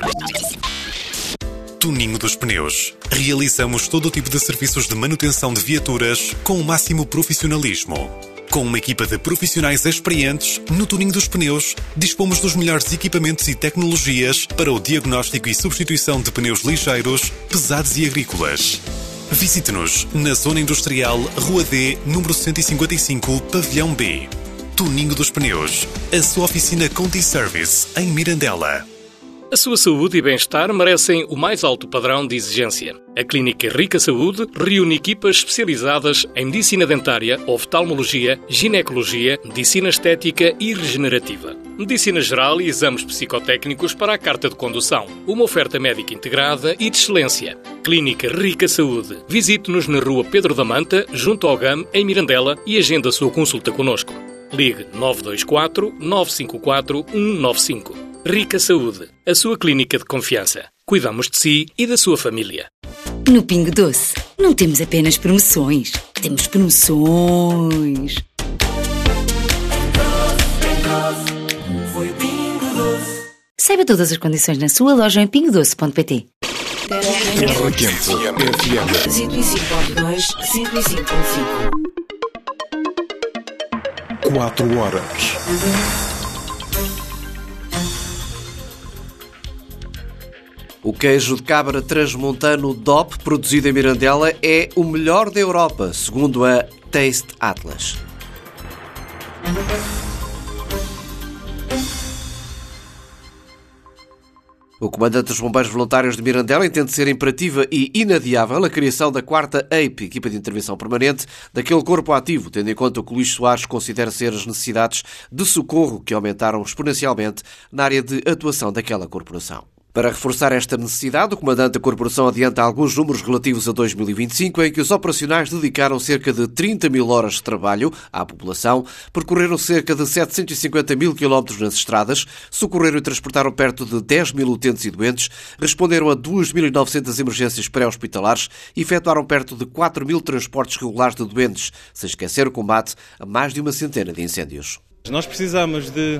Tuninho dos Pneus. Realizamos todo o tipo de serviços de manutenção de viaturas com o máximo profissionalismo. Com uma equipa de profissionais experientes, no Tuninho dos Pneus, dispomos dos melhores equipamentos e tecnologias para o diagnóstico e substituição de pneus ligeiros, pesados e agrícolas. Visite-nos na Zona Industrial, Rua D, número 155, Pavilhão B. Tuninho dos Pneus, a sua oficina Conti Service, em Mirandela. A sua saúde e bem-estar merecem o mais alto padrão de exigência. A Clínica Rica Saúde reúne equipas especializadas em medicina dentária, oftalmologia, ginecologia, medicina estética e regenerativa, medicina geral e exames psicotécnicos para a carta de condução. Uma oferta médica integrada e de excelência. Clínica Rica Saúde. Visite-nos na Rua Pedro da Manta, junto ao GAM, em Mirandela, e agenda a sua consulta connosco. Ligue 924 954 195. Rica Saúde, a sua clínica de confiança. Cuidamos de si e da sua família. No Pingo Doce, não temos apenas promoções, temos promoções. Saiba todas as condições na sua loja em pingodoce.pt. Terra Quente FM 105.2, 105.5. 4 horas. O queijo de cabra transmontano DOP, produzido em Mirandela, é o melhor da Europa, segundo a Taste Atlas. O comandante dos Bombeiros Voluntários de Mirandela entende ser imperativa e inadiável a criação da 4ª EIP, equipa de intervenção permanente, daquele corpo ativo, tendo em conta o que Luís Soares considera ser as necessidades de socorro que aumentaram exponencialmente na área de atuação daquela corporação. Para reforçar esta necessidade, o comandante da corporação adianta alguns números relativos a 2025, em que os operacionais dedicaram cerca de 30 mil horas de trabalho à população, percorreram cerca de 750 mil quilómetros nas estradas, socorreram e transportaram perto de 10 mil utentes e doentes, responderam a 2.900 emergências pré-hospitalares e efetuaram perto de 4 mil transportes regulares de doentes, sem esquecer o combate a mais de uma centena de incêndios. Nós precisamos de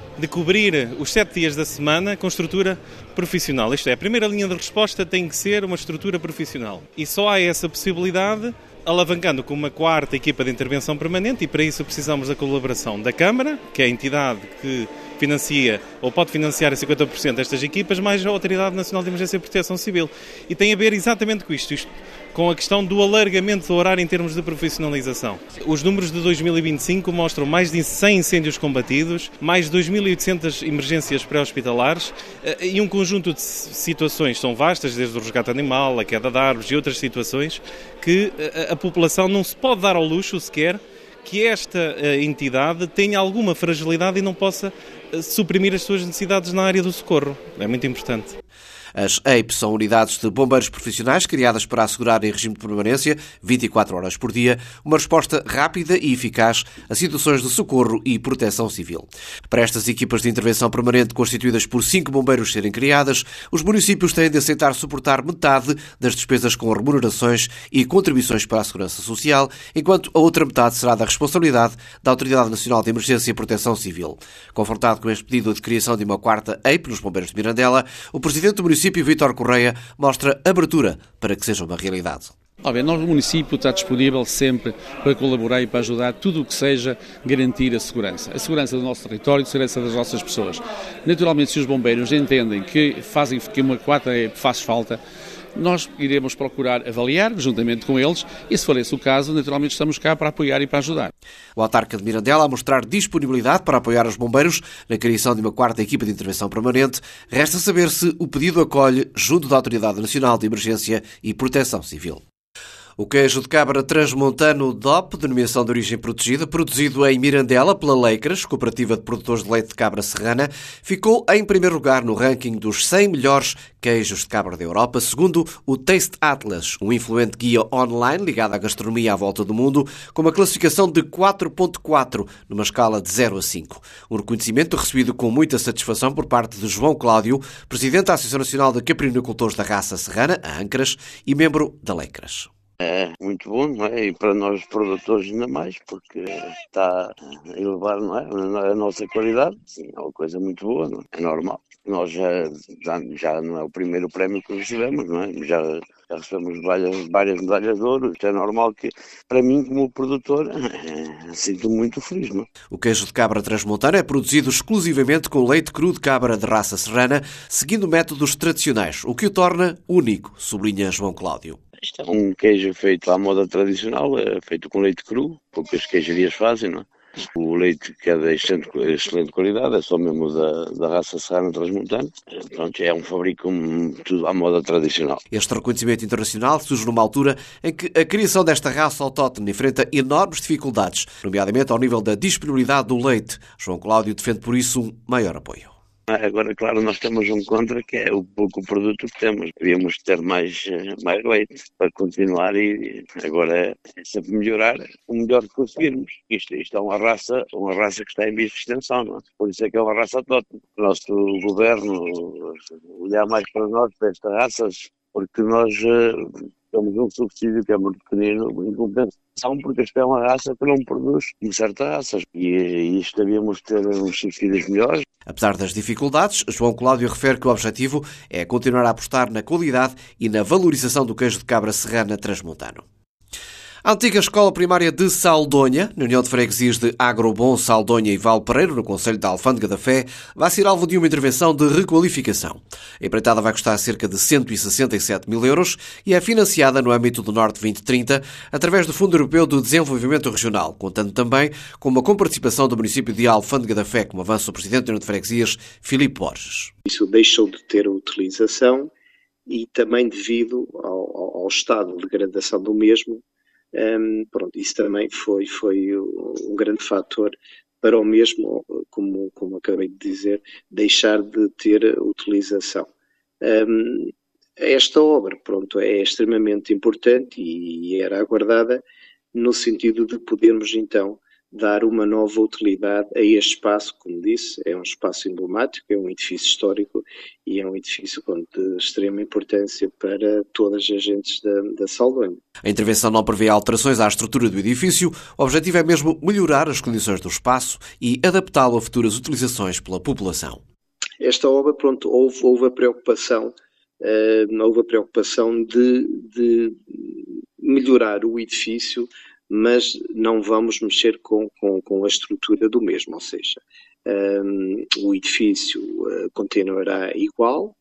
cobrir os 7 dias da semana com estrutura profissional. Isto é, a primeira linha de resposta tem que ser uma estrutura profissional. E só há essa possibilidade alavancando com uma 4ª equipa de intervenção permanente, e para isso precisamos da colaboração da Câmara, que é a entidade que financia ou pode financiar a 50% destas equipas, mais a Autoridade Nacional de Emergência e Proteção Civil. E tem a ver exatamente com isto com a questão do alargamento do horário em termos de profissionalização. Os números de 2025 mostram mais de 100 incêndios combatidos, mais de 2.800 emergências pré-hospitalares e um conjunto de situações são vastas, desde o resgate animal, a queda de árvores e outras situações, que a população não se pode dar ao luxo sequer que esta entidade tenha alguma fragilidade e não possa suprimir as suas necessidades na área do socorro. É muito importante. As EIP são unidades de bombeiros profissionais criadas para assegurar em regime de permanência, 24 horas por dia, uma resposta rápida e eficaz a situações de socorro e proteção civil. Para estas equipas de intervenção permanente constituídas por 5 bombeiros serem criadas, os municípios têm de aceitar suportar metade das despesas com remunerações e contribuições para a segurança social, enquanto a outra metade será da responsabilidade da Autoridade Nacional de Emergência e Proteção Civil. Confrontado com este pedido de criação de uma 4ª EIP nos bombeiros de Mirandela, o presidente do município, Vítor Correia, mostra abertura para que seja uma realidade. Nós, o município, está disponível sempre para colaborar e para ajudar tudo o que seja garantir a segurança do nosso território, a segurança das nossas pessoas. Naturalmente, se os bombeiros entendem que uma 4ª faz falta, nós iremos procurar avaliar, juntamente com eles, e se for esse o caso, naturalmente estamos cá para apoiar e para ajudar. O autarca de Mirandela a mostrar disponibilidade para apoiar os bombeiros na criação de uma 4ª equipa de intervenção permanente. Resta saber se o pedido acolhe junto da Autoridade Nacional de Emergência e Proteção Civil. O queijo de cabra transmontano DOP, denominação de origem protegida, produzido em Mirandela pela Leicras, Cooperativa de Produtores de Leite de Cabra Serrana, ficou em primeiro lugar no ranking dos 100 melhores queijos de cabra da Europa, segundo o Taste Atlas, um influente guia online ligado à gastronomia à volta do mundo, com uma classificação de 4.4 numa escala de 0 a 5. Um reconhecimento recebido com muita satisfação por parte de João Cláudio, presidente da Associação Nacional de Caprinocultores da Raça Serrana, a Ancras, e membro da Leicras. É muito bom, não é? E para nós produtores ainda mais, porque está a elevar, não é? A nossa qualidade. Sim, é uma coisa muito boa, não é? É normal. nós já não é o primeiro prémio que recebemos, não é? Já recebemos várias medalhas de ouro. Isto é normal que, para mim, como produtor, sinto-me muito feliz, não é? O queijo de cabra transmontano é produzido exclusivamente com leite cru de cabra de raça serrana, seguindo métodos tradicionais, o que o torna único, sublinha João Cláudio. Isto é um queijo feito à moda tradicional, é feito com leite cru, poucas queijarias fazem, não é? O leite que é de excelente qualidade, é só mesmo da raça serrana transmontana. Pronto, é um fabrico tudo à moda tradicional. Este reconhecimento internacional surge numa altura em que a criação desta raça autóctone enfrenta enormes dificuldades, nomeadamente ao nível da disponibilidade do leite. João Cláudio defende por isso um maior apoio. Agora, claro, nós temos um contra que é o pouco produto que temos. Devíamos ter mais leite para continuar e agora é sempre melhorar o melhor que conseguirmos. Isto é uma raça que está em vias de extensão, não é? Por isso é que é uma raça autóctone. O nosso governo olhar mais para nós, para estas raças, porque nós temos um subsídio que é muito pequenino em compensação, porque esta é uma raça que não produz como certas raças. E isto devíamos ter uns subsídios melhores. Apesar das dificuldades, João Cláudio refere que o objetivo é continuar a apostar na qualidade e na valorização do queijo de cabra serrana transmontano. A antiga escola primária de Saldonha, na União de Freguesias de Agrobom, Saldonha e Valpereiro, no concelho da Alfândega da Fé, vai ser alvo de uma intervenção de requalificação. A empreitada vai custar cerca de 167 mil euros e é financiada no âmbito do Norte 2030 através do Fundo Europeu de Desenvolvimento Regional, contando também com uma comparticipação do município de Alfândega da Fé, como avança o presidente da União de Freguesias, Filipe Borges. Isso deixou de ter utilização e também devido ao estado de degradação do mesmo. Isso também foi um grande fator para o mesmo, como acabei de dizer, deixar de ter utilização. Esta obra, é extremamente importante e era aguardada no sentido de podermos então dar uma nova utilidade a este espaço, como disse, é um espaço emblemático, é um edifício histórico e é um edifício de extrema importância para todas as gentes da Saldonha. A intervenção não prevê alterações à estrutura do edifício, o objetivo é mesmo melhorar as condições do espaço e adaptá-lo a futuras utilizações pela população. Esta obra, houve a preocupação de melhorar o edifício, mas não vamos mexer com a estrutura do mesmo, ou seja, o edifício continuará igual,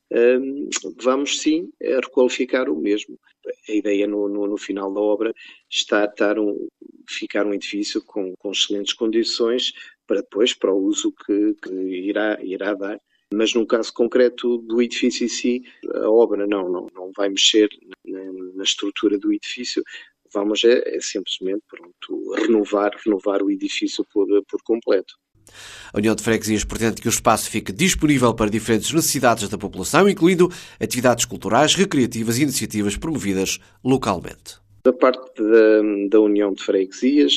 vamos sim requalificar o mesmo. A ideia no final da obra está ficar um edifício com excelentes condições para o uso que irá dar. Mas no caso concreto do edifício em si, a obra não vai mexer na estrutura do edifício. Vamos simplesmente renovar o edifício por completo. A União de Freguesias pretende que o espaço fique disponível para diferentes necessidades da população, incluindo atividades culturais, recreativas e iniciativas promovidas localmente. Da parte da União de Freguesias,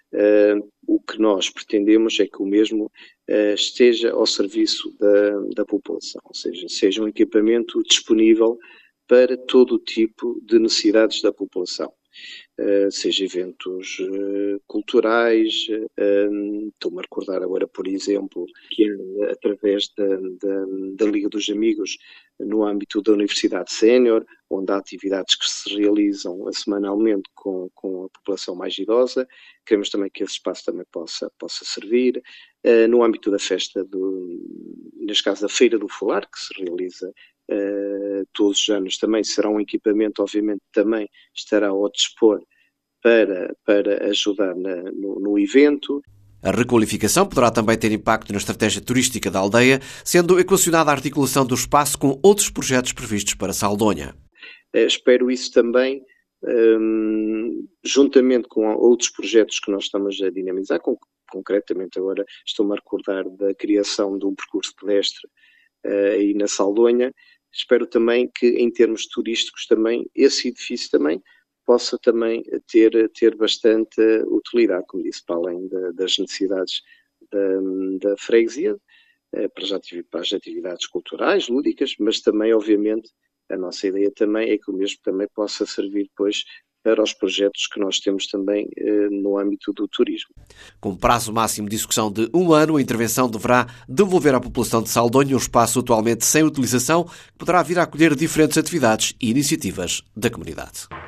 o que nós pretendemos é que o mesmo esteja ao serviço da população, ou seja um equipamento disponível para todo o tipo de necessidades da população. Seja eventos culturais, estou-me a recordar agora, por exemplo, que através da Liga dos Amigos, no âmbito da Universidade Sénior, onde há atividades que se realizam semanalmente com a população mais idosa, queremos também que esse espaço também possa servir. No âmbito da festa, neste caso da Feira do Folar, que se realiza todos os anos, também será um equipamento, obviamente também estará ao dispor para ajudar no evento. A requalificação poderá também ter impacto na estratégia turística da aldeia, sendo equacionada a articulação do espaço com outros projetos previstos para Saldonha. Espero isso também, juntamente com outros projetos que nós estamos a dinamizar, concretamente agora estou-me a recordar da criação de um percurso pedestre aí na Saldonha. Espero também que, em termos turísticos, também esse edifício também possa também ter bastante utilidade, como disse, para além das necessidades da freguesia, para as atividades culturais, lúdicas, mas também, obviamente, a nossa ideia também é que o mesmo também possa servir depois para os projetos que nós temos também no âmbito do turismo. Com prazo máximo de execução de 1 ano, a intervenção deverá devolver à população de Saldonha um espaço atualmente sem utilização que poderá vir a acolher diferentes atividades e iniciativas da comunidade.